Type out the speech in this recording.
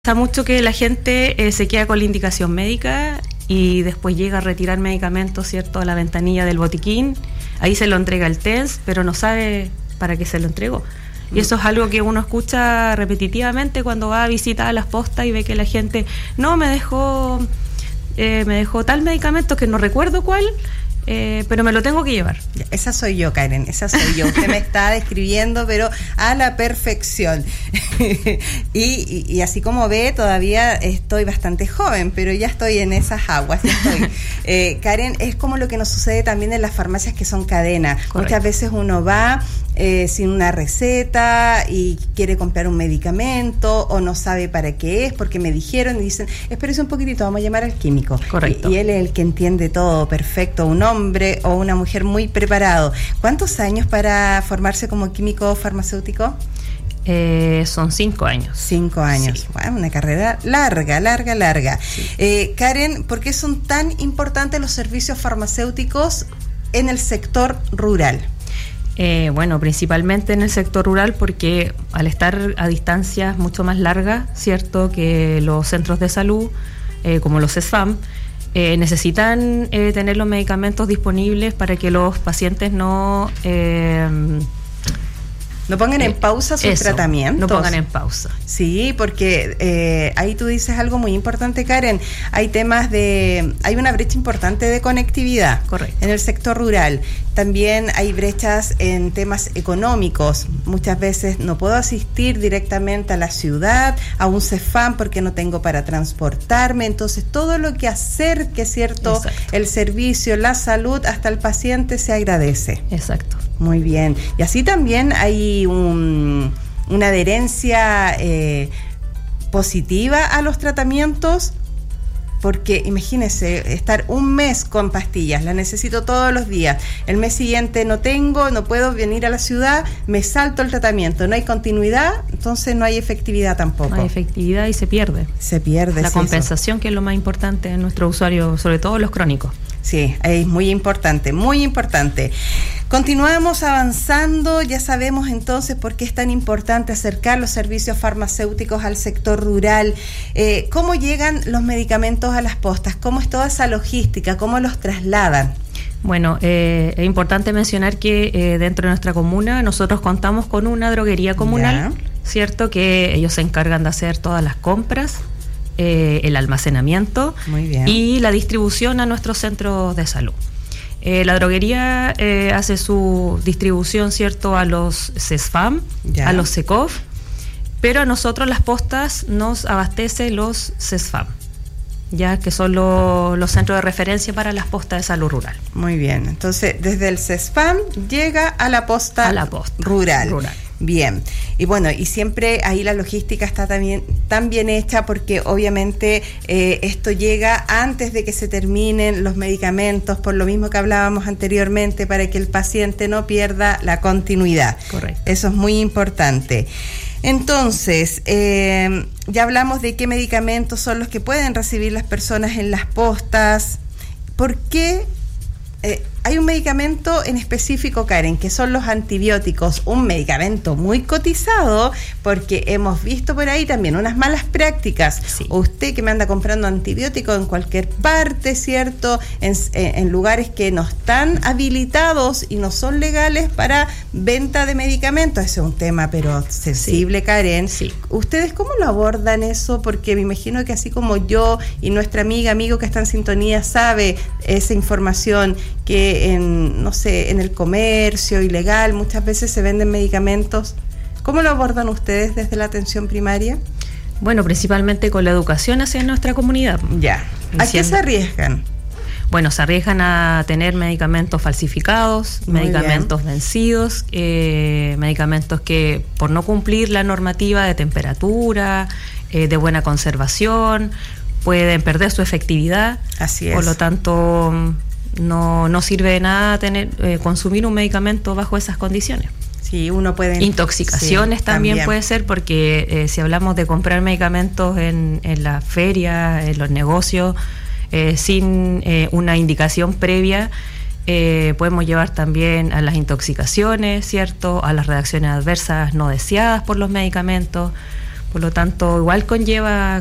Pasa mucho que la gente se queda con la indicación médica y después llega a retirar medicamentos, ¿cierto?, a la ventanilla del botiquín. Ahí se lo entrega el TENS, pero no sabe para qué se lo entregó. Y eso es algo que uno escucha repetitivamente cuando va a visitar las postas y ve que la gente, no, me dejó tal medicamento que no recuerdo cuál, pero me lo tengo que llevar. Esa soy yo, Karen, esa soy yo. Usted me está describiendo, pero a la perfección. y así como ve, todavía estoy bastante joven, pero ya estoy en esas aguas. Karen, es como lo que nos sucede también en las farmacias que son cadenas. Correcto. Muchas veces uno va sin una receta y quiere comprar un medicamento o no sabe para qué es, porque me dijeron y dicen, espérese un poquitito, vamos a llamar al químico. Correcto. Y él es el que entiende todo, perfecto, un hombre o una mujer muy preparado. ¿Cuántos años para formarse como químico farmacéutico? Son 5 años. 5 años, sí. Bueno, una carrera larga. Sí. Karen, ¿por qué son tan importantes los servicios farmacéuticos en el sector rural? Bueno, principalmente en el sector rural porque al estar a distancias mucho más largas, ¿cierto?, que los centros de salud, como los CESFAM, necesitan tener los medicamentos disponibles para que los pacientes no pongan en pausa sus tratamientos. No pongan en pausa. Sí, porque ahí tú dices algo muy importante, Karen. Hay una brecha importante de conectividad. Correcto. En el sector rural. También hay brechas en temas económicos. Muchas veces no puedo asistir directamente a la ciudad, a un CEFAM, porque no tengo para transportarme. Entonces, todo lo que acerque, ¿cierto?, exacto, el servicio, la salud, hasta el paciente se agradece. Exacto. Muy bien. Y así también hay una adherencia positiva a los tratamientos, porque imagínese estar un mes con pastillas, las necesito todos los días, el mes siguiente no puedo venir a la ciudad, me salto el tratamiento, no hay continuidad, entonces no hay efectividad tampoco. No hay efectividad y se pierde. La compensación, que es lo más importante en nuestros usuarios, sobre todo los crónicos. Sí, es muy importante, muy importante. Continuamos avanzando, ya sabemos entonces por qué es tan importante acercar los servicios farmacéuticos al sector rural. ¿Cómo llegan los medicamentos a las postas? ¿Cómo es toda esa logística? ¿Cómo los trasladan? Bueno, es importante mencionar que dentro de nuestra comuna nosotros contamos con una droguería comunal, ¿cierto?, que ellos se encargan de hacer todas las compras, el almacenamiento y la distribución a nuestros centros de salud. La droguería hace su distribución, ¿cierto?, a los CESFAM, a los CECOF, pero a nosotros las postas nos abastece los CESFAM, ya que son los centros de referencia para las postas de salud rural. Muy bien, entonces desde el CESFAM llega a la posta rural. Bien, y bueno, y siempre ahí la logística está también tan bien hecha, porque obviamente esto llega antes de que se terminen los medicamentos, por lo mismo que hablábamos anteriormente, para que el paciente no pierda la continuidad. Correcto. Eso es muy importante. Entonces, ya hablamos de qué medicamentos son los que pueden recibir las personas en las postas. ¿Por qué? Hay un medicamento en específico, Karen, que son los antibióticos, un medicamento muy cotizado, porque hemos visto por ahí también unas malas prácticas. Sí. Usted que me anda comprando antibióticos en cualquier parte, ¿cierto?, en lugares que no están habilitados y no son legales para venta de medicamentos. Ese es un tema pero sensible, sí, Karen. Sí. ¿Ustedes cómo lo abordan eso? Porque me imagino que así como yo y nuestra amigo que está en sintonía sabe esa información, que en el comercio ilegal muchas veces se venden medicamentos. ¿Cómo lo abordan ustedes desde la atención primaria? Bueno, principalmente con la educación hacia nuestra comunidad. Ya. ¿A qué se arriesgan? Bueno, se arriesgan a tener medicamentos falsificados, medicamentos vencidos, medicamentos que por no cumplir la normativa de temperatura, de buena conservación, pueden perder su efectividad. Así es. Por lo tanto, no sirve de nada consumir un medicamento bajo esas condiciones. Sí, uno puede... Intoxicaciones también puede ser, porque si hablamos de comprar medicamentos en la feria, en los negocios, sin una indicación previa, podemos llevar también a las intoxicaciones, ¿cierto?, a las reacciones adversas no deseadas por los medicamentos. Por lo tanto, igual conlleva